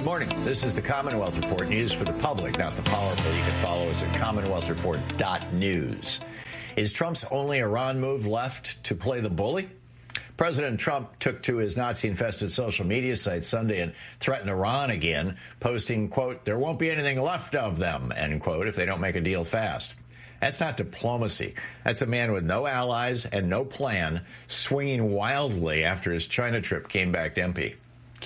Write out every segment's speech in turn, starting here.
Good morning. This is the Commonwealth Report, news for the public, not the powerful. You can follow us at commonwealthreport.news. Is Trump's only Iran move left to play the bully? President Trump took to his Nazi-infested social media site Sunday and threatened Iran again, posting, quote, "There won't be anything left of them," end quote, if they don't make a deal fast. That's not diplomacy. That's a man with no allies and no plan, swinging wildly after his China trip came back empty.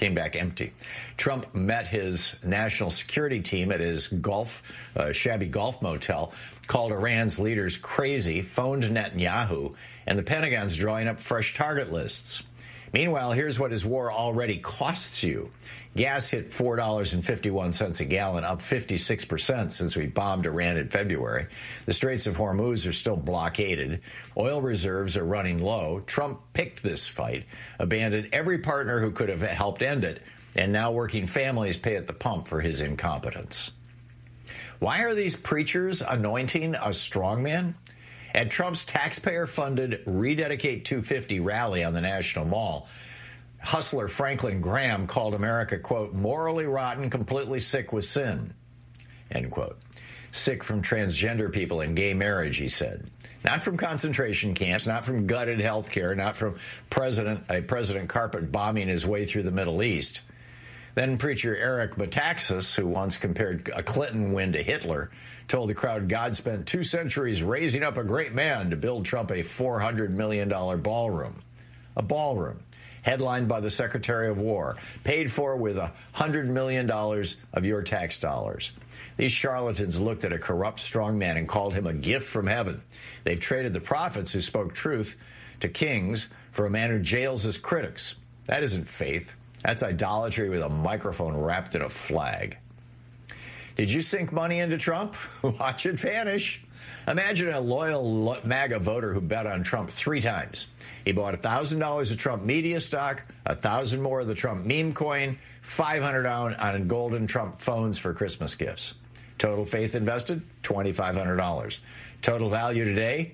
Trump met his national security team at his shabby golf motel, called Iran's leaders crazy, phoned Netanyahu, and the Pentagon's drawing up fresh target lists. Meanwhile, here's what his war already costs you. Gas hit $4.51 a gallon, up 56% since we bombed Iran in February. The Straits of Hormuz are still blockaded. Oil reserves are running low. Trump picked this fight, abandoned every partner who could have helped end it, and now working families pay at the pump for his incompetence. Why are these preachers anointing a strongman? At Trump's taxpayer-funded Rededicate 250 rally on the National Mall, hustler Franklin Graham called America, quote, "morally rotten, completely sick with sin," end quote. Sick from transgender people and gay marriage, he said. Not from concentration camps, not from gutted health care, not from President carpet bombing his way through the Middle East. Then preacher Eric Metaxas, who once compared a Clinton win to Hitler, told the crowd God spent 2 centuries raising up a great man to build Trump a $400 million ballroom. A ballroom headlined by the Secretary of War, paid for with $100 million of your tax dollars. These charlatans looked at a corrupt strongman and called him a gift from heaven. They've traded the prophets who spoke truth to kings for a man who jails his critics. That isn't faith. That's idolatry with a microphone wrapped in a flag. Did you sink money into Trump? Watch it vanish. Imagine a loyal MAGA voter who bet on Trump 3 times. He bought $1,000 of Trump media stock, 1,000 more of the Trump meme coin, $500 on golden Trump phones for Christmas gifts. Total faith invested, $2,500. Total value today,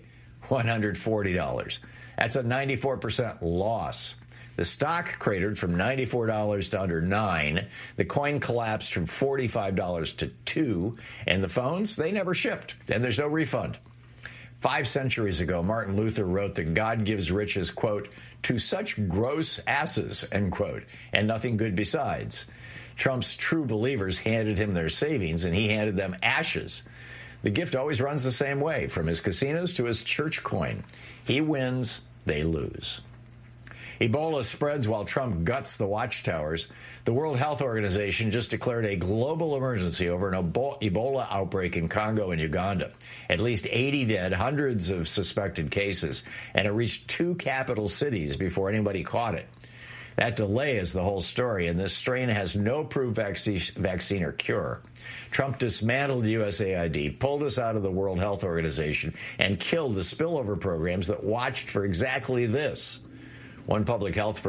$140. That's a 94% loss. The stock cratered from $94 to under $9. The coin collapsed from $45 to $2. And the phones, they never shipped. And there's no refund. 5 centuries ago, Martin Luther wrote that God gives riches, quote, "to such gross asses," end quote, and nothing good besides. Trump's true believers handed him their savings, and he handed them ashes. The gift always runs the same way, from his casinos to his church coin. He wins, they lose. Ebola spreads while Trump guts the watchtowers. The World Health Organization just declared a global emergency over an Ebola outbreak in Congo and Uganda. At least 80 dead, hundreds of suspected cases, and it reached 2 capital cities before anybody caught it. That delay is the whole story, and this strain has no approved vaccine or cure. Trump dismantled USAID, pulled us out of the World Health Organization, and killed the spillover programs that watched for exactly this. One public health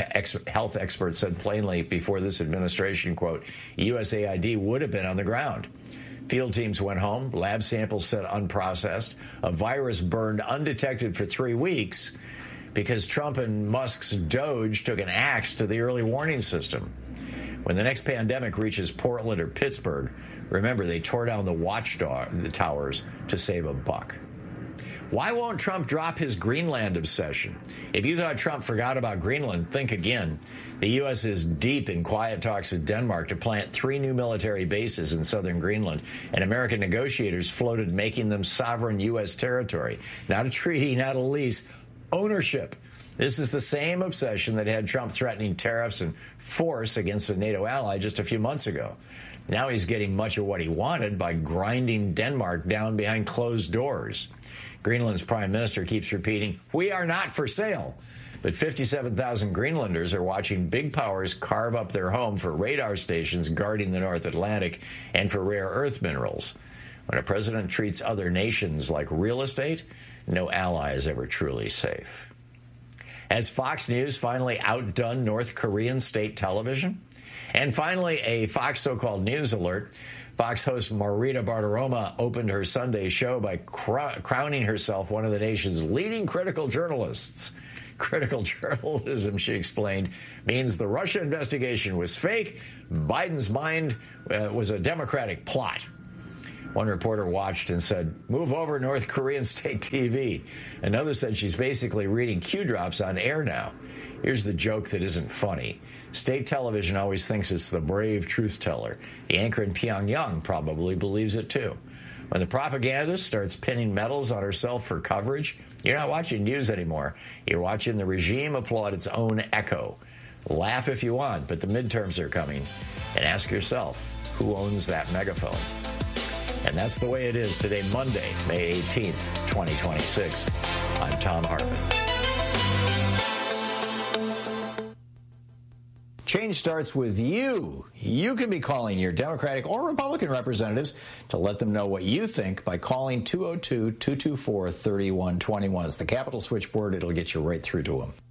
expert said plainly before this administration, quote, USAID would have been on the ground. Field teams went home, lab samples said unprocessed, a virus burned undetected for 3 weeks because Trump and Musk's Doge took an axe to the early warning system. When the next pandemic reaches Portland or Pittsburgh, remember they tore down the towers to save a buck. Why won't Trump drop his Greenland obsession? If you thought Trump forgot about Greenland, think again. The U.S. is deep in quiet talks with Denmark to plant 3 new military bases in southern Greenland, and American negotiators floated making them sovereign U.S. territory. Not a treaty, not a lease, ownership. This is the same obsession that had Trump threatening tariffs and force against a NATO ally just a few months ago. Now he's getting much of what he wanted by grinding Denmark down behind closed doors. Greenland's prime minister keeps repeating, "We are not for sale." But 57,000 Greenlanders are watching big powers carve up their home for radar stations guarding the North Atlantic and for rare earth minerals. When a president treats other nations like real estate, no ally is ever truly safe. Has Fox News finally outdone North Korean state television? And finally, a Fox so-called news alert. Fox host Marita Bartiromo opened her Sunday show by crowning herself one of the nation's leading critical journalists. Critical journalism, she explained, means the Russia investigation was fake. Biden's mind was a Democratic plot. One reporter watched and said, move over North Korean state TV. Another said she's basically reading Q drops on air now. Here's the joke that isn't funny. State television always thinks it's the brave truth teller. The anchor in Pyongyang probably believes it too. When the propagandist starts pinning medals on herself for coverage, you're not watching news anymore. You're watching the regime applaud its own echo. Laugh if you want, but the midterms are coming. And ask yourself, who owns that megaphone? And that's the way it is today, Monday, May 18th, 2026. I'm Thom Hartmann. Change starts with you. You can be calling your Democratic or Republican representatives to let them know what you think by calling 202-224-3121. It's the Capitol switchboard. It'll get you right through to them.